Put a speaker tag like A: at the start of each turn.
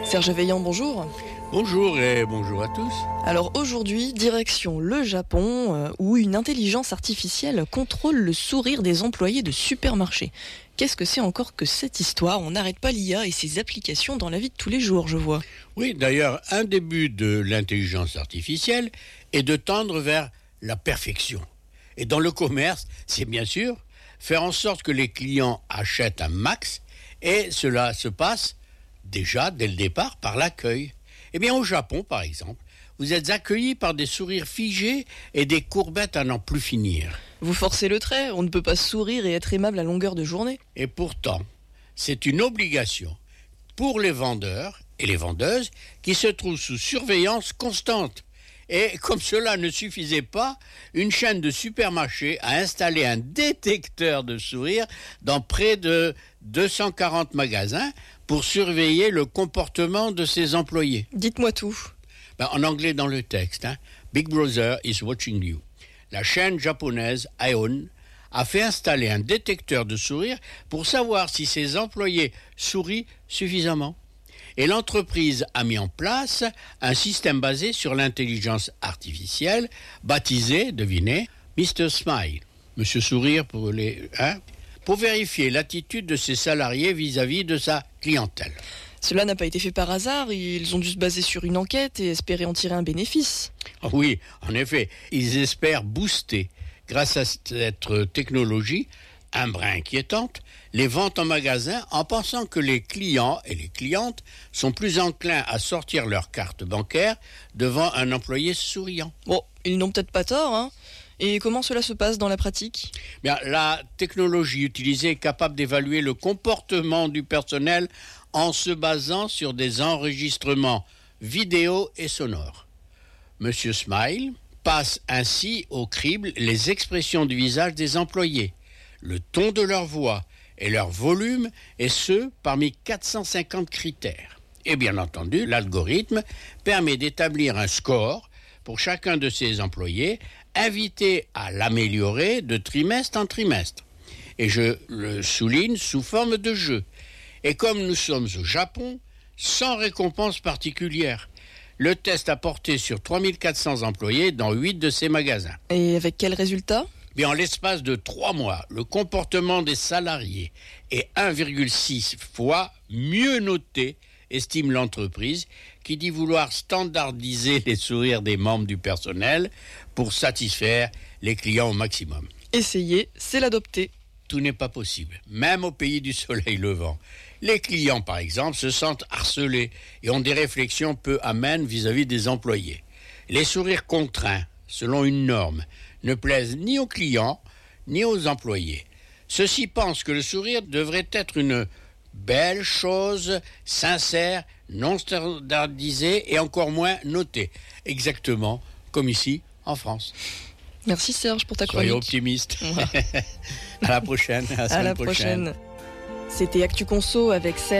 A: Serge Veillant, bonjour.
B: Bonjour et bonjour à tous.
A: Alors aujourd'hui, direction le Japon, où une intelligence artificielle contrôle le sourire des employés de supermarchés. Qu'est-ce que c'est encore que cette histoire? On n'arrête pas l'IA et ses applications dans la vie de tous les jours, je vois.
B: Oui, d'ailleurs, un des buts de l'intelligence artificielle est de tendre vers la perfection. Et dans le commerce, c'est bien sûr faire en sorte que les clients achètent un max, et cela se passe déjà dès le départ par l'accueil. Eh bien, au Japon, par exemple, vous êtes accueillis par des sourires figés et des courbettes à n'en plus finir.
A: Vous forcez le trait, on ne peut pas sourire et être aimable à longueur de journée.
B: Et pourtant, c'est une obligation pour les vendeurs et les vendeuses qui se trouvent sous surveillance constante. Et comme cela ne suffisait pas, une chaîne de supermarchés a installé un détecteur de sourire dans près de 240 magasins pour surveiller le comportement de ses employés.
A: Dites-moi tout.
B: En anglais dans le texte, Big Brother is watching you. La chaîne japonaise Aeon a fait installer un détecteur de sourire pour savoir si ses employés sourient suffisamment. Et l'entreprise a mis en place un système basé sur l'intelligence artificielle, baptisé, devinez, Mr. Smile, Monsieur Sourire pour vérifier l'attitude de ses salariés vis-à-vis de sa clientèle.
A: Cela n'a pas été fait par hasard, ils ont dû se baser sur une enquête et espérer en tirer un bénéfice.
B: Oui, en effet, ils espèrent booster, grâce à cette technologie, un brin inquiétante, les ventes en magasin en pensant que les clients et les clientes sont plus enclins à sortir leur carte bancaire devant un employé souriant.
A: Bon, ils n'ont peut-être pas tort, hein. Et comment cela se passe dans la pratique?
B: La technologie utilisée est capable d'évaluer le comportement du personnel en se basant sur des enregistrements vidéo et sonores. Monsieur Smile passe ainsi au crible les expressions du visage des employés, le ton de leur voix et leur volume, et ce, parmi 450 critères. Et bien entendu, l'algorithme permet d'établir un score pour chacun de ses employés, invités à l'améliorer de trimestre en trimestre. Et je le souligne sous forme de jeu. Et comme nous sommes au Japon, sans récompense particulière. Le test a porté sur 3400 employés dans 8 de ces magasins.
A: Et avec quel résultat?
B: En l'espace de 3 mois, le comportement des salariés est 1,6 fois mieux noté, estime l'entreprise, qui dit vouloir standardiser les sourires des membres du personnel pour satisfaire les clients au maximum.
A: Essayer, c'est l'adopter.
B: Tout n'est pas possible, même au pays du soleil levant. Les clients, par exemple, se sentent harcelés et ont des réflexions peu amènes vis-à-vis des employés. Les sourires contraints, selon une norme, ne plaisent ni aux clients ni aux employés. Ceux-ci pensent que le sourire devrait être une belle chose, sincère, non standardisée et encore moins notée. Exactement comme ici en France.
A: Merci Serge pour ta chronique.
B: Soyez optimiste. À la prochaine. À la semaine prochaine.
A: C'était Actu Conso avec Serge.